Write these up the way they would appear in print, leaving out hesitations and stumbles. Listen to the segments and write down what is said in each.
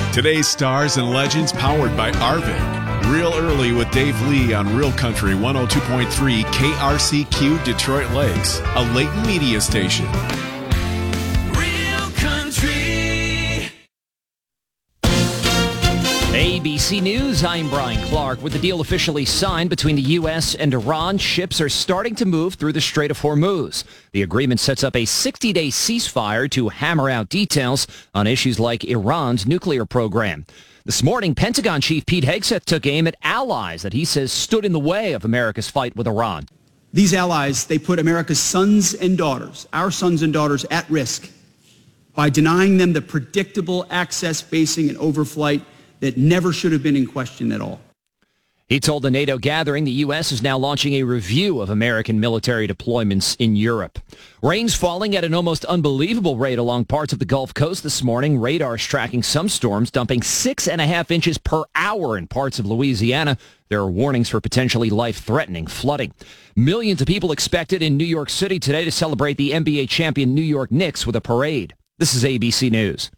Today's stars and legends powered by Arvik. Real early with Dave Lee on Real Country 102.3 KRCQ Detroit Lakes, a Leighton media station. Real Country. ABC News, I'm Brian Clark. With the deal officially signed between the U.S. and Iran, ships are starting to move through the Strait of Hormuz. The agreement sets up a 60-day ceasefire to hammer out details on issues like Iran's nuclear program. This morning, Pentagon Chief Pete Hegseth took aim at allies that he says stood in the way of America's fight with Iran. These allies, they put America's sons and daughters, our sons and daughters, at risk by denying them the predictable access, basing, and overflight that never should have been in question at all. He told the NATO gathering the U.S. is now launching a review of American military deployments in Europe. Rain's falling at an almost unbelievable rate along parts of the Gulf Coast this morning. Radar's tracking some storms, dumping 6.5 inches per hour in parts of Louisiana. There are warnings for potentially life-threatening flooding. Millions of people expected in New York City today to celebrate the NBA champion New York Knicks with a parade. This is ABC News.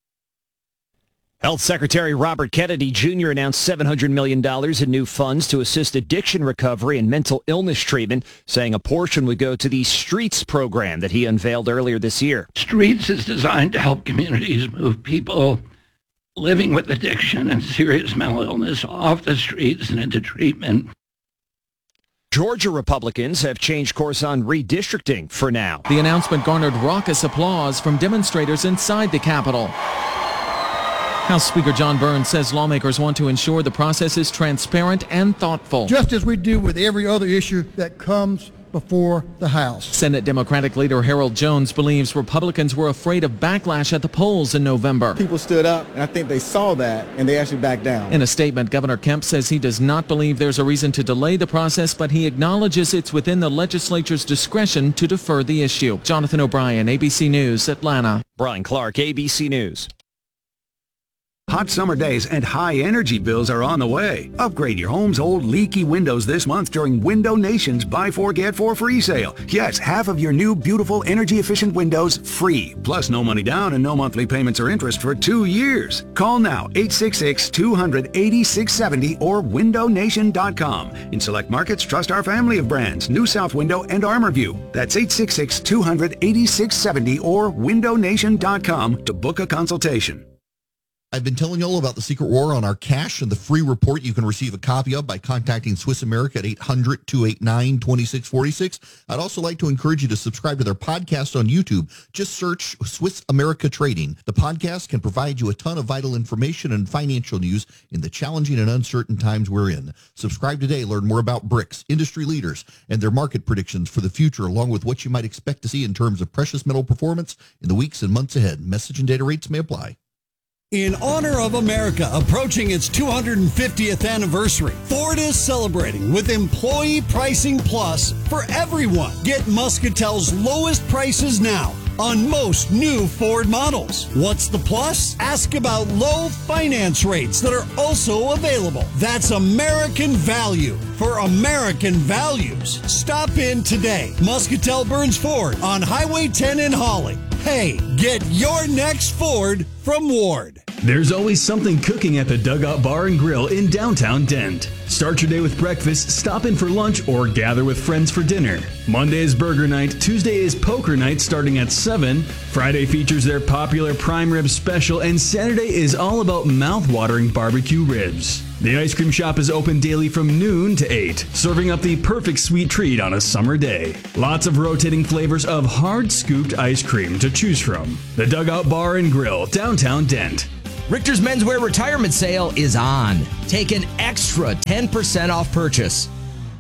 Health Secretary Robert Kennedy Jr. announced $700 million in new funds to assist addiction recovery and mental illness treatment, saying a portion would go to the STREETS program that he unveiled earlier this year. STREETS is designed to help communities move people living with addiction and serious mental illness off the streets and into treatment. Georgia Republicans have changed course on redistricting for now. The announcement garnered raucous applause from demonstrators inside the Capitol. House Speaker John Burns says lawmakers want to ensure the process is transparent and thoughtful. Just as we do with every other issue that comes before the House. Senate Democratic leader Harold Jones believes Republicans were afraid of backlash at the polls in November. People stood up, and I think they saw that, and they actually backed down. In a statement, Governor Kemp says he does not believe there's a reason to delay the process, but he acknowledges it's within the legislature's discretion to defer the issue. Jonathan O'Brien, ABC News, Atlanta. Brian Clark, ABC News. Hot summer days and high energy bills are on the way. Upgrade your home's old leaky windows this month during Window Nation's Buy 4 Get 4 free sale. Yes, half of your new beautiful energy efficient windows free. Plus no money down and no monthly payments or interest for 2 years. Call now 866-200-8670 or windownation.com. In select markets, trust our family of brands, New South Window and ArmorView. That's 866-200-8670 or windownation.com to book a consultation. I've been telling you all about the Secret War on our cash and the free report you can receive a copy of by contacting Swiss America at 800-289-2646. I'd also like to encourage you to subscribe to their podcast on YouTube. Just search Swiss America Trading. The podcast can provide you a ton of vital information and financial news in the challenging and uncertain times we're in. Subscribe today. Learn more about BRICS, industry leaders, and their market predictions for the future, along with what you might expect to see in terms of precious metal performance in the weeks and months ahead. Message and data rates may apply. In honor of America approaching its 250th anniversary, Ford is celebrating with Employee Pricing Plus for everyone. Get Muscatel's lowest prices now on most new Ford models. What's the plus? Ask about low finance rates that are also available. That's American value for American values. Stop in today. Muscatel Burns Ford on Highway 10 in Holly. Hey, get your next Ford from Ward. There's always something cooking at the Dugout Bar and Grill in downtown Dent. Start your day with breakfast, stop in for lunch, or gather with friends for dinner. Monday is burger night, Tuesday is poker night starting at 7, Friday features their popular prime rib special, and Saturday is all about mouth-watering barbecue ribs. The ice cream shop is open daily from noon to 8, serving up the perfect sweet treat on a summer day. Lots of rotating flavors of hard-scooped ice cream to choose from. The Dugout Bar and Grill, downtown Dent. Richter's Menswear Retirement Sale is on. Take an extra 10% off purchase.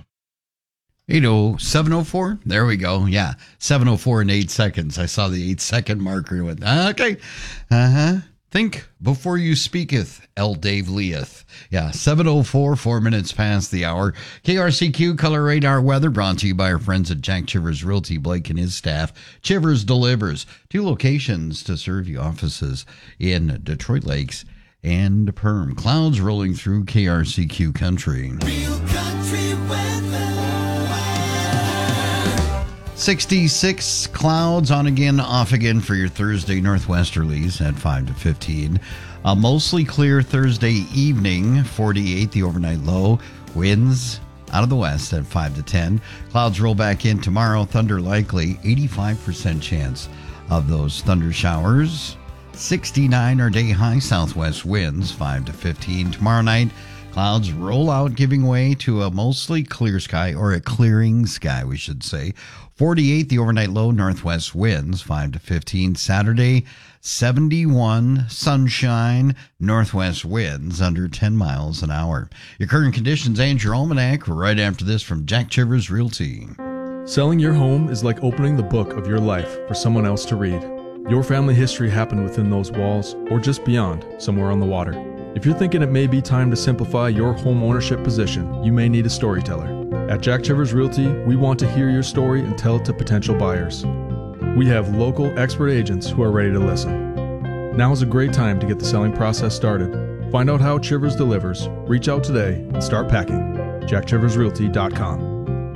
704. There we go. Yeah, 704 in 8 seconds. I saw the 8-second marker. Went, okay. Think before you speaketh, L. Dave Leeth. Yeah, 7:04, 4 minutes past the hour. KRCQ Color Radar Weather brought to you by our friends at Jack Chivers Realty, Blake and his staff. Chivers delivers. 2 locations to serve you, offices in Detroit Lakes and Perm. Clouds rolling through KRCQ country. Real country weather. 66 clouds on again, off again for your Thursday northwesterlies at 5 to 15. A mostly clear Thursday evening, 48 the overnight low. Winds out of the west at 5 to 10. Clouds roll back in tomorrow. Thunder likely, 85% chance of those thunder showers. 69 our day high, southwest winds 5 to 15. Tomorrow night, clouds roll out, giving way to a mostly clear sky, or a clearing sky, we should say. 48 the overnight low, northwest winds 5 to 15. Saturday, 71 sunshine, northwest winds under 10 miles an hour. Your current conditions and your almanac right after this from Jack Chivers Realty. Selling your home is like opening the book of your life for someone else to read. Your family history happened within those walls or just beyond, somewhere on the water. If you're thinking it may be time to simplify your home ownership position, you may need a storyteller. At Jack Chivers Realty, we want to hear your story and tell it to potential buyers. We have local expert agents who are ready to listen. Now is a great time to get the selling process started. Find out how Chivers delivers. Reach out today and start packing. JackChiversRealty.com.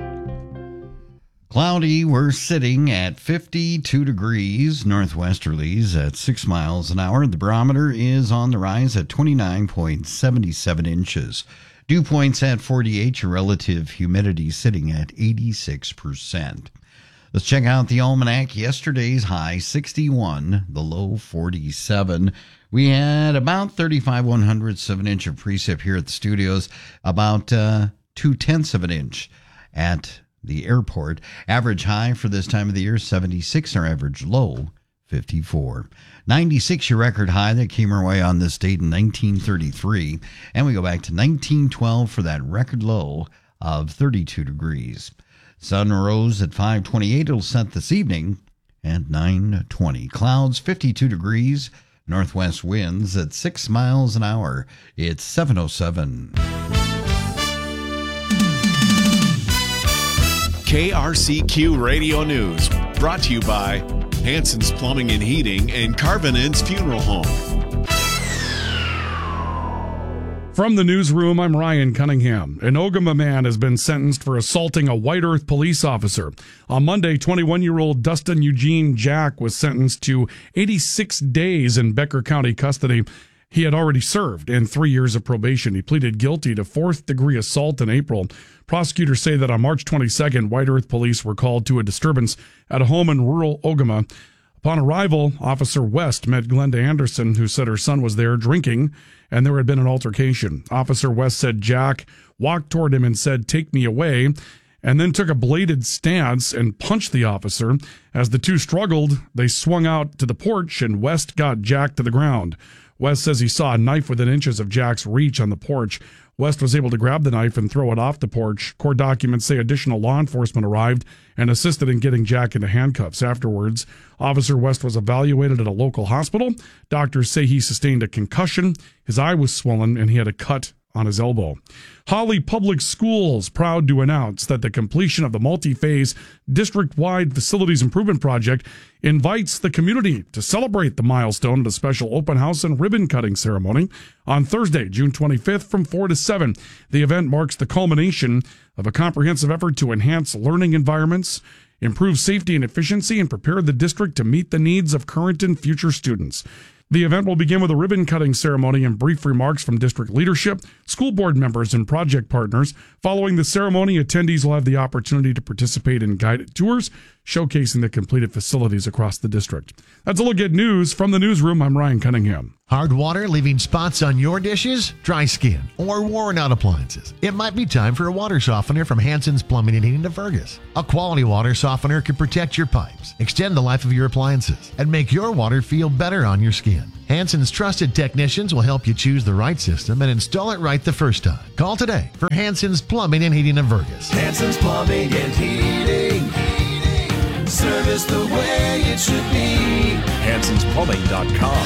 Cloudy, we're sitting at 52 degrees, northwesterlies at 6 miles an hour. The barometer is on the rise at 29.77 inches. Dew points at 48, your relative humidity sitting at 86%. Let's check out the almanac. Yesterday's high, 61, the low, 47. We had about 35/100ths of an inch of precip here at the studios, about 0.2 of an inch at the airport. Average high for this time of the year, 76. Our average low, 54. 96, your record high that came our way on this date in 1933. And we go back to 1912 for that record low of 32 degrees. Sun rose at 5:28. It'll set this evening at 9:20. Clouds, 52 degrees. Northwest winds at 6 miles an hour. It's 7:07. KRCQ Radio News, brought to you by Hanson's Plumbing and Heating and Carvinen's Funeral Home. From the newsroom, I'm Ryan Cunningham. An Ogama man has been sentenced for assaulting a White Earth police officer. On Monday, 21-year-old Dustin Eugene Jack was sentenced to 86 days in Becker County custody. He had already served in 3 years of probation. He pleaded guilty to fourth-degree assault in April. Prosecutors say that on March 22nd, White Earth police were called to a disturbance at a home in rural Ogama. Upon arrival, Officer West met Glenda Anderson, who said her son was there drinking, and there had been an altercation. Officer West said Jack walked toward him and said, "Take me away," and then took a bladed stance and punched the officer. As the two struggled, they swung out to the porch, and West got Jack to the ground. West says he saw a knife within inches of Jack's reach on the porch. West was able to grab the knife and throw it off the porch. Court documents say additional law enforcement arrived and assisted in getting Jack into handcuffs. Afterwards, Officer West was evaluated at a local hospital. Doctors say he sustained a concussion, his eye was swollen, and he had a cut on his elbow. Holly Public Schools proud to announce that the completion of the multi-phase district-wide facilities improvement project invites the community to celebrate the milestone at a special open house and ribbon-cutting ceremony on Thursday, June 25th from 4 to 7. The event marks the culmination of a comprehensive effort to enhance learning environments, improve safety and efficiency, and prepare the district to meet the needs of current and future students. The event will begin with a ribbon-cutting ceremony and brief remarks from district leadership, school board members, and project partners. Following the ceremony, attendees will have the opportunity to participate in guided tours, showcasing the completed facilities across the district. That's a look at news from the newsroom. I'm Ryan Cunningham. Hard water leaving spots on your dishes, dry skin, or worn out appliances? It might be time for a water softener from Hanson's Plumbing and Heating of Fergus. A quality water softener can protect your pipes, extend the life of your appliances, and make your water feel better on your skin. Hanson's trusted technicians will help you choose the right system and install it right the first time. Call today for Hanson's Plumbing and Heating of Fergus. Hanson's Plumbing and Heating. Service the way it should be. Hanson'sPlumbing.com.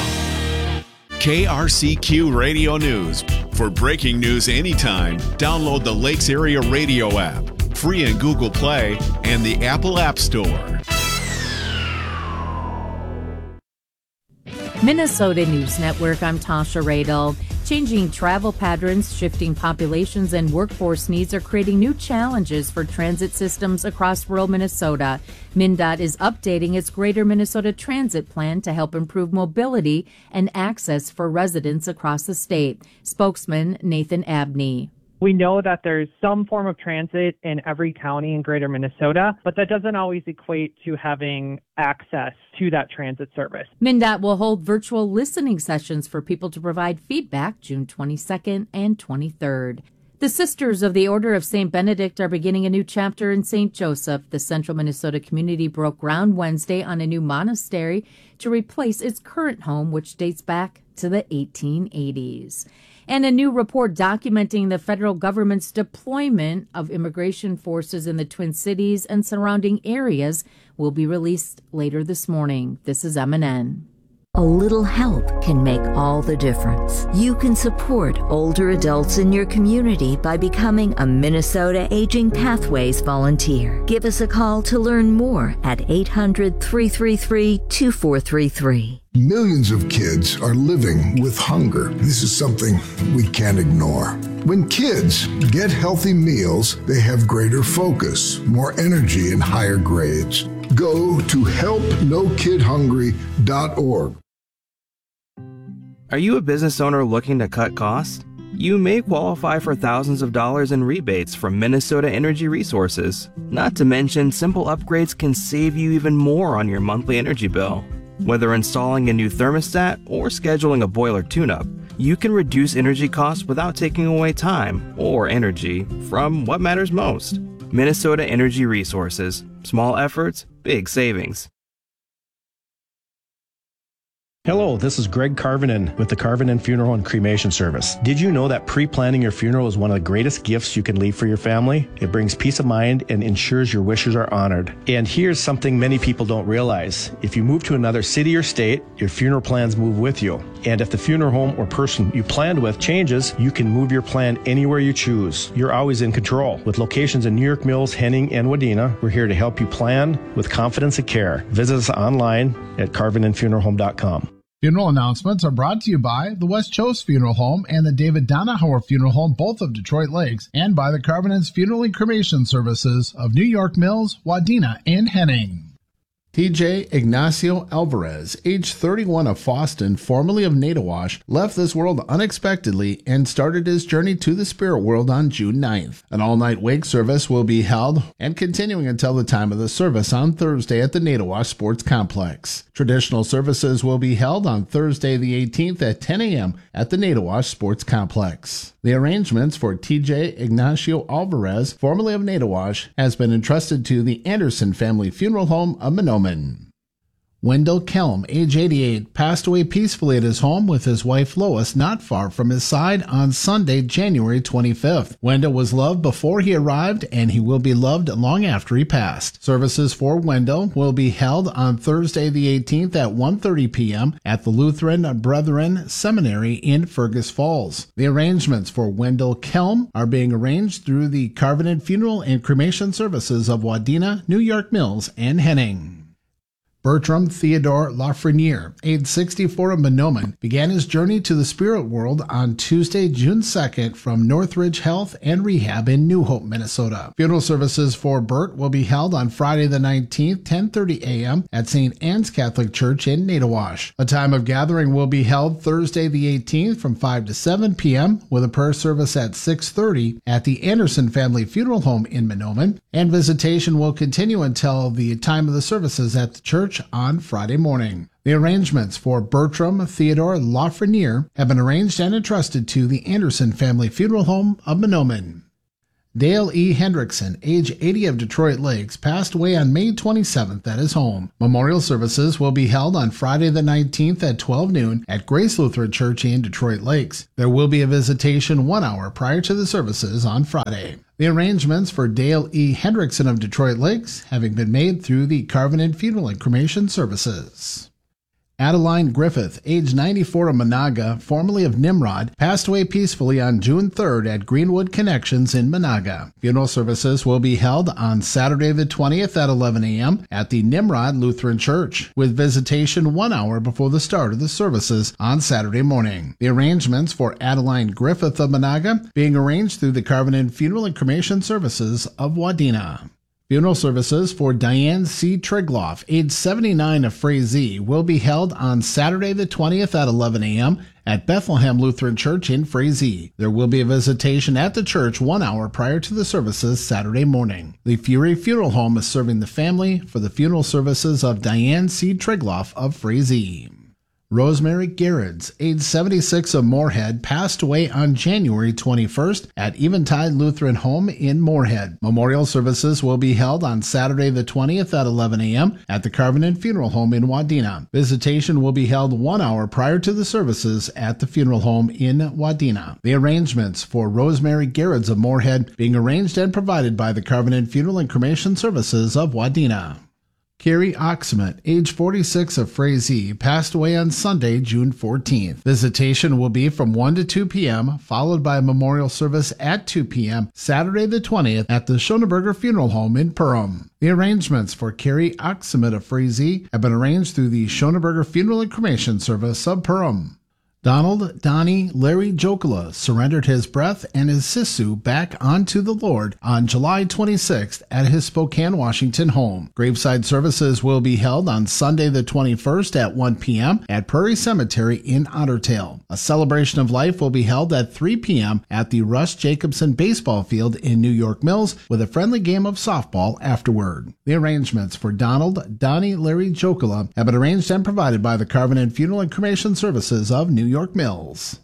KRCQ Radio News. For breaking news anytime, download the Lakes Area Radio app, free in Google Play and the Apple App Store. Minnesota News Network, I'm Tasha Radel. Changing travel patterns, shifting populations, and workforce needs are creating new challenges for transit systems across rural Minnesota. MnDOT is updating its Greater Minnesota Transit Plan to help improve mobility and access for residents across the state. Spokesman Nathan Abney. We know that there's some form of transit in every county in Greater Minnesota, but that doesn't always equate to having access to that transit service. MnDOT will hold virtual listening sessions for people to provide feedback June 22nd and 23rd. The Sisters of the Order of St. Benedict are beginning a new chapter in St. Joseph. The Central Minnesota community broke ground Wednesday on a new monastery to replace its current home, which dates back to the 1880s. And a new report documenting the federal government's deployment of immigration forces in the Twin Cities and surrounding areas will be released later this morning. This is MNN. A little help can make all the difference. You can support older adults in your community by becoming a Minnesota Aging Pathways volunteer. Give us a call to learn more at 800-333-2433. Millions of kids are living with hunger. This is something we can't ignore. When kids get healthy meals, they have greater focus, more energy, and higher grades. Go to helpnokidhungry.org. Are you a business owner looking to cut costs? You may qualify for thousands of dollars in rebates from Minnesota Energy Resources. Not to mention, simple upgrades can save you even more on your monthly energy bill. Whether installing a new thermostat or scheduling a boiler tune-up, you can reduce energy costs without taking away time or energy from what matters most. Minnesota Energy Resources. Small efforts, big savings. Hello, this is Greg Carvinen with the Carvinen Funeral and Cremation Service. Did you know that pre-planning your funeral is one of the greatest gifts you can leave for your family? It brings peace of mind and ensures your wishes are honored. And here's something many people don't realize. If you move to another city or state, your funeral plans move with you. And if the funeral home or person you planned with changes, you can move your plan anywhere you choose. You're always in control. With locations in New York Mills, Henning, and Wadena, we're here to help you plan with confidence and care. Visit us online at carvinenfuneralhome.com. Funeral announcements are brought to you by the West Chose Funeral Home and the David Donahauer Funeral Home, both of Detroit Lakes, and by the Carvinen's Funeral and Cremation Services of New York Mills, Wadena, and Henning. TJ Ignacio Alvarez, age 31 of Foston, formerly of Natowash, left this world unexpectedly and started his journey to the spirit world on June 9th. An all-night wake service will be held and continuing until the time of the service on Thursday at the Natowash Sports Complex. Traditional services will be held on Thursday the 18th at 10 a.m. at the Natowash Sports Complex. The arrangements for TJ Ignacio Alvarez, formerly of Natowash, has been entrusted to the Anderson Family Funeral Home of Mahnomen. Wendell Kelm, age 88, passed away peacefully at his home with his wife Lois not far from his side on Sunday, January 25th. Wendell was loved before he arrived, and he will be loved long after he passed. Services for Wendell will be held on Thursday the 18th at 1:30 p.m. at the Lutheran Brethren Seminary in Fergus Falls. The arrangements for Wendell Kelm are being arranged through the Carvinen Funeral and Cremation Services of Wadena, New York Mills, and Henning. Bertram Theodore Lafreniere, age 64 of Mahnomen, began his journey to the spirit world on Tuesday, June 2nd from Northridge Health and Rehab in New Hope, Minnesota. Funeral services for Bert will be held on Friday the 19th, 10:30 a.m. at St. Anne's Catholic Church in Natowash. A time of gathering will be held Thursday the 18th from 5 to 7 p.m. with a prayer service at 6:30 at the Anderson Family Funeral Home in Mahnomen, and visitation will continue until the time of the services at the church on Friday morning. The arrangements for Bertram Theodore Lafreniere have been arranged and entrusted to the Anderson Family Funeral Home of Mahnomen. Dale E. Hendrickson, age 80 of Detroit Lakes, passed away on May 27th at his home. Memorial services will be held on Friday the 19th at 12 noon at Grace Lutheran Church in Detroit Lakes. There will be a visitation 1 hour prior to the services on Friday. The arrangements for Dale E. Hendrickson of Detroit Lakes having been made through the Carvinen Funeral and Cremation Services. Adeline Griffith, age 94 of Monaga, formerly of Nimrod, passed away peacefully on June 3rd at Greenwood Connections in Monaga. Funeral services will be held on Saturday the 20th at 11 a.m. at the Nimrod Lutheran Church, with visitation 1 hour before the start of the services on Saturday morning. The arrangements for Adeline Griffith of Monaga being arranged through the Carvenan Funeral and Cremation Services of Wadena. Funeral services for Diane C. Trigloff, age 79 of Frazee, will be held on Saturday the 20th at 11 a.m. at Bethlehem Lutheran Church in Frazee. There will be a visitation at the church 1 hour prior to the services Saturday morning. The Fury Funeral Home is serving the family for the funeral services of Diane C. Trigloff of Frazee. Rosemary Gerrits, age 76 of Moorhead, passed away on January 21st at Eventide Lutheran Home in Moorhead. Memorial services will be held on Saturday the 20th at 11 a.m. at the Carvenan Funeral Home in Wadena. Visitation will be held 1 hour prior to the services at the funeral home in Wadena. The arrangements for Rosemary Gerrits of Moorhead being arranged and provided by the Carvenan Funeral and Cremation Services of Wadena. Carrie Oxmont, age 46 of Frazee, passed away on Sunday, June 14th. Visitation will be from 1 to 2 p.m., followed by a memorial service at 2 p.m., Saturday the 20th at the Schoenberger Funeral Home in Perham. The arrangements for Carrie Oxmont of Frazee have been arranged through the Schoenberger Funeral and Cremation Service of Perham. Donald Donnie Larry Jokula surrendered his breath and his sisu back onto the Lord on July 26th at his Spokane, Washington home. Graveside services will be held on Sunday the 21st at 1 p.m. at Prairie Cemetery in Ottertail. A celebration of life will be held at 3 p.m. at the Russ Jacobson Baseball Field in New York Mills with a friendly game of softball afterward. The arrangements for Donald Donnie Larry Jokula have been arranged and provided by the Carvenan Funeral and Cremation Services of New York Mills.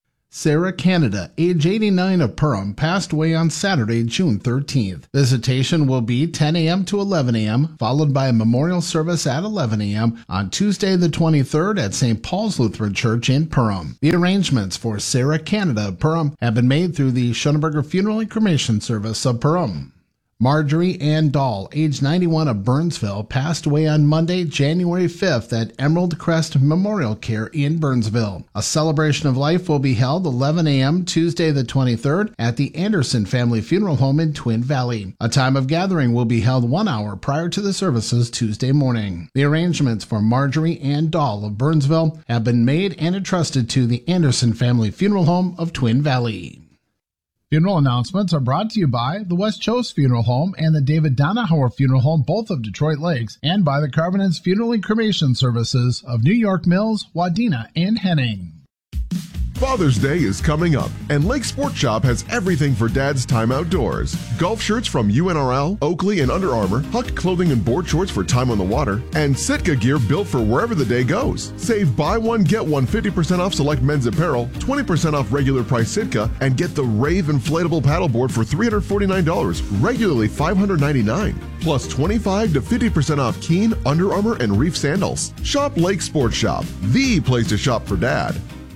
Sarah Canada, age 89 of Perham, passed away on Saturday, June 13th. Visitation will be 10 a.m. to 11 a.m., followed by a memorial service at 11 a.m. on Tuesday the 23rd at St. Paul's Lutheran Church in Perham. The arrangements for Sarah Canada of Perham have been made through the Schoenberger Funeral and Cremation Service of Perham. Marjorie Ann Dahl, age 91 of Burnsville, passed away on Monday, January 5th at Emerald Crest Memorial Care in Burnsville. A celebration of life will be held 11 a.m. Tuesday the 23rd at the Anderson Family Funeral Home in Twin Valley. A time of gathering will be held 1 hour prior to the services Tuesday morning. The arrangements for Marjorie Ann Dahl of Burnsville have been made and entrusted to the Anderson Family Funeral Home of Twin Valley. Funeral announcements are brought to you by the West Chose Funeral Home and the David Donahauer Funeral Home, both of Detroit Lakes, and by the Carvenan's Funeral and Cremation Services of New York Mills, Wadena, and Henning. Father's Day is coming up, and Lake Sport Shop has everything for Dad's time outdoors. Golf shirts from UNRL, Oakley, and Under Armour, Huck clothing and board shorts for time on the water, and Sitka gear built for wherever the day goes. Save buy one, get one 50% off select men's apparel, 20% off regular price Sitka, and get the Rave inflatable paddleboard for $349, regularly $599. Plus 25 to 50% off Keen, Under Armour, and Reef sandals. Shop Lake Sport Shop, the place to shop for Dad.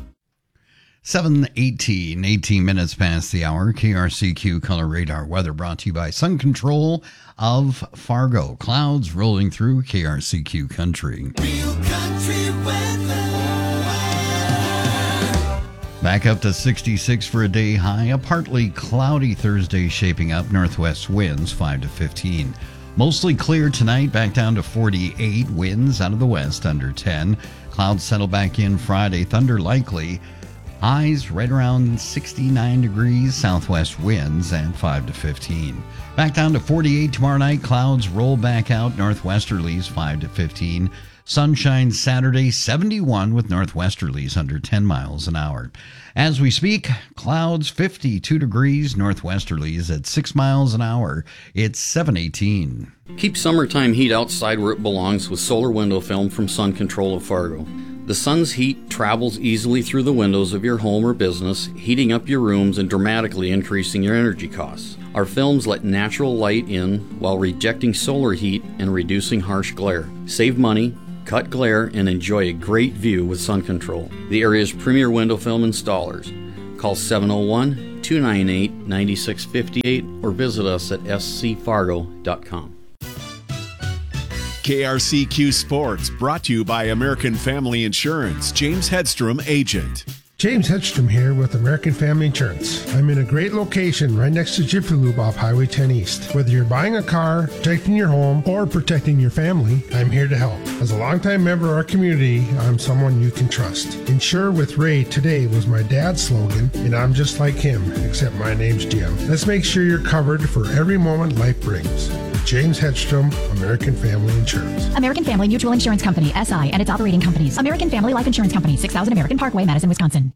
7:18, 18 minutes past the hour. KRCQ Color Radar weather brought to you by Sun Control of Fargo. Clouds rolling through KRCQ Country. Real country weather. Back up to 66 for a day high. A partly cloudy Thursday shaping up. Northwest winds 5 to 15. Mostly clear tonight, back down to 48. Winds out of the west under 10. Clouds settle back in Friday. Thunder likely. Highs right around 69 degrees, southwest winds at 5 to 15. Back down to 48 tomorrow night. Clouds roll back out, northwesterlies 5 to 15. Sunshine Saturday, 71 with northwesterlies under 10 miles an hour. As we speak, clouds 52 degrees, northwesterlies at 6 miles an hour. It's 7:18. Keep summertime heat outside where it belongs with solar window film from Sun Control of Fargo. The sun's heat travels easily through the windows of your home or business, heating up your rooms and dramatically increasing your energy costs. Our films let natural light in while rejecting solar heat and reducing harsh glare. Save money, cut glare, and enjoy a great view with Sun Control, the area's premier window film installers. Call 701-298-9658 or visit us at scfargo.com. KRCQ Sports, brought to you by American Family Insurance. James Hedstrom, agent. James Hedstrom here with American Family Insurance. I'm in a great location right next to Jiffy Lube off Highway 10 East. Whether you're buying a car, protecting your home, or protecting your family, I'm here to help. As a longtime member of our community, I'm someone you can trust. Insure with Ray today was my dad's slogan, and I'm just like him, except my name's Jim. Let's make sure you're covered for every moment life brings. James Hedstrom, American Family Insurance. American Family Mutual Insurance Company, SI, and its operating companies. American Family Life Insurance Company, 6000 American Parkway, Madison, Wisconsin.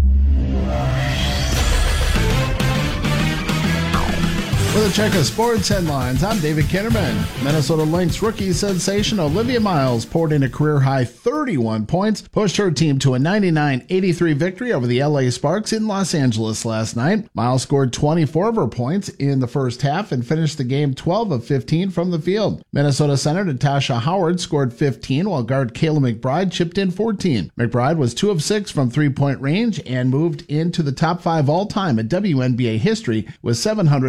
With a check of sports headlines, I'm David Kinnerman. Minnesota Lynx rookie sensation Olivia Miles poured in a career-high 31 points, pushed her team to a 99-83 victory over the LA Sparks in Los Angeles last night. Miles scored 24 of her points in the first half and finished the game 12 of 15 from the field. Minnesota center Natasha Howard scored 15, while guard Kayla McBride chipped in 14. McBride was 2 of 6 from three-point range and moved into the top 5 all-time in WNBA history with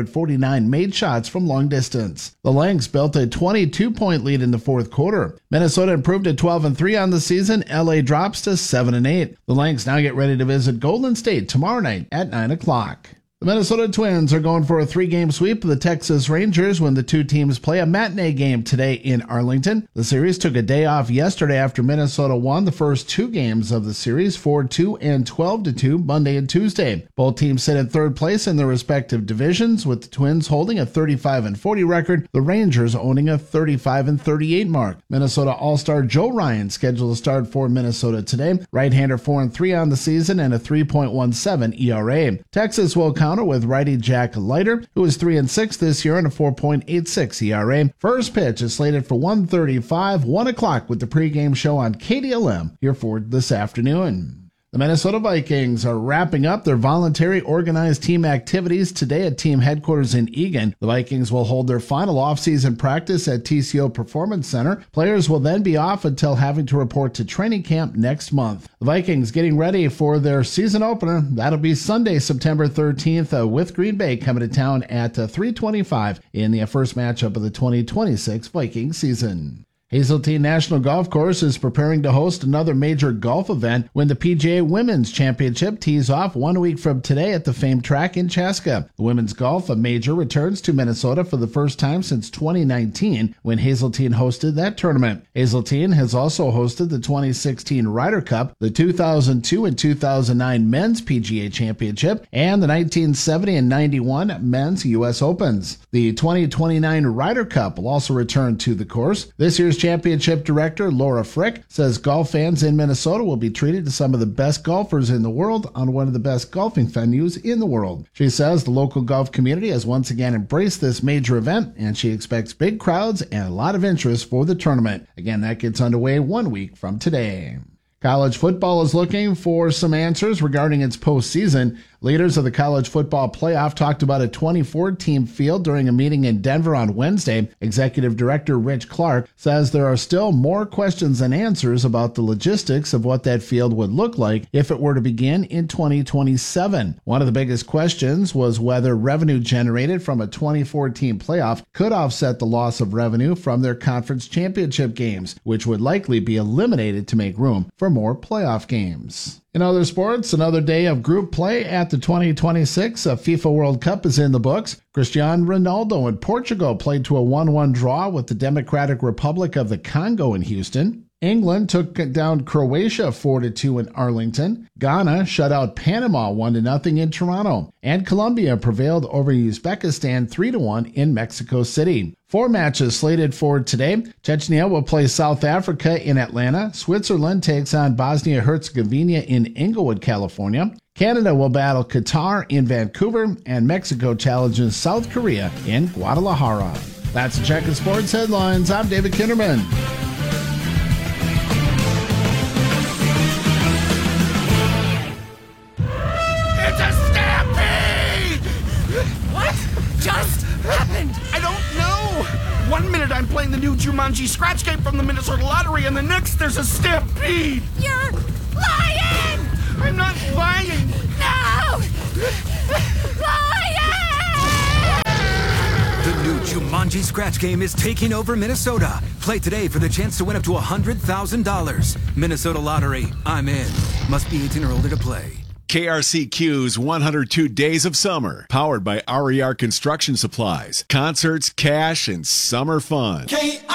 749 made shots from long distance. The Lynx built a 22-point lead in the fourth quarter. Minnesota improved to 12-3 on the season. LA drops to 7-8. The Lynx now get ready to visit Golden State tomorrow night at 9 o'clock. The Minnesota Twins are going for a 3-game sweep of the Texas Rangers when the two teams play a matinee game today in Arlington. The series took a day off yesterday after Minnesota won the first 2 games of the series, 4-2 and 12-2, Monday and Tuesday. Both teams sit in third place in their respective divisions, with the Twins holding a 35-40 record, the Rangers owning a 35-38 mark. Minnesota All-Star Joe Ryan scheduled to start for Minnesota today. Right-hander 4-3 on the season and a 3.17 ERA. Texas will counter with righty Jack Leiter, who is 3-6 this year and a 4.86 ERA. First pitch is slated for 1:35, 1 o'clock with the pregame show on KDLM here for this afternoon. The Minnesota Vikings are wrapping up their voluntary organized team activities today at team headquarters in Eagan. The Vikings will hold their final offseason practice at TCO Performance Center. Players will then be off until having to report to training camp next month. The Vikings getting ready for their season opener. That'll be Sunday, September 13th with Green Bay coming to town at 3:25 in the first matchup of the 2026 Vikings season. Hazeltine National Golf Course is preparing to host another major golf event when the PGA Women's Championship tees off 1 week from today at the famed track in Chaska. The women's golf major returns to Minnesota for the first time since 2019 when Hazeltine hosted that tournament. Hazeltine has also hosted the 2016 Ryder Cup, the 2002 and 2009 Men's PGA Championship, and the 1970 and 91 Men's U.S. Opens. The 2029 Ryder Cup will also return to the course. This year's championship director Laura Frick says golf fans in Minnesota will be treated to some of the best golfers in the world on one of the best golfing venues in the world. She says the local golf community has once again embraced this major event, and she expects big crowds and a lot of interest for the tournament. Again, that gets underway 1 week from today. College football is looking for some answers regarding its postseason. Leaders of the college football playoff talked about a 24-team field during a meeting in Denver on Wednesday. Executive Director Rich Clark says there are still more questions than answers about the logistics of what that field would look like if it were to begin in 2027. One of the biggest questions was whether revenue generated from a 24-team playoff could offset the loss of revenue from their conference championship games, which would likely be eliminated to make room for more playoff games. In other sports, another day of group play at the 2026 FIFA World Cup is in the books. Cristiano Ronaldo and Portugal played to a 1-1 draw with the Democratic Republic of the Congo in Houston. England took down Croatia 4-2 in Arlington. Ghana shut out Panama 1-0 in Toronto. And Colombia prevailed over Uzbekistan 3-1 in Mexico City. 4 matches slated for today. Chechnya will play South Africa in Atlanta. Switzerland takes on Bosnia-Herzegovina in Inglewood, California. Canada will battle Qatar in Vancouver. And Mexico challenges South Korea in Guadalajara. That's a check of sports headlines. I'm David Kinnerman. Just happened? I don't know. 1 minute I'm playing the new Jumanji Scratch Game from the Minnesota Lottery, and the next there's a stampede. You're lying! I'm not lying. No! Lying! The new Jumanji Jumanji Scratch Game is taking over Minnesota. Play today for the chance to win up to $100,000. Minnesota Lottery. I'm in. Must be 18 or older to play. KRCQ's 102 Days of Summer, powered by RER Construction Supplies. Concerts, cash, and summer fun. KRCQ.